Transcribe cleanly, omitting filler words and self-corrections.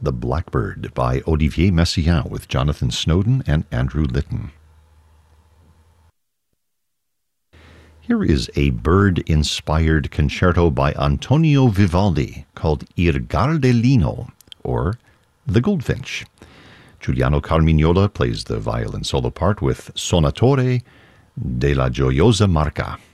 The Blackbird by Olivier Messiaen with Jonathan Snowden and Andrew Litton. Here is a bird-inspired concerto by Antonio Vivaldi called Il Gardellino, or The Goldfinch. Giuliano Carmignola plays the violin solo part with Sonatore della Gioiosa Marca.